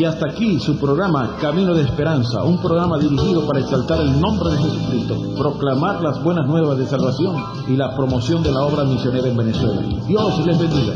Y hasta aquí su programa Camino de Esperanza, un programa dirigido para exaltar el nombre de Jesucristo, proclamar las buenas nuevas de salvación y la promoción de la obra misionera en Venezuela. Dios les bendiga.